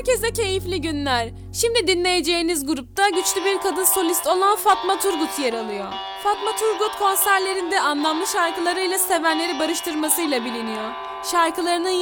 Herkese keyifli günler. Şimdi dinleyeceğiniz grupta güçlü bir kadın solist olan Fatma Turgut yer alıyor. Fatma Turgut konserlerinde anlamlı şarkılarıyla sevenleri barıştırmasıyla biliniyor. Şarkılarının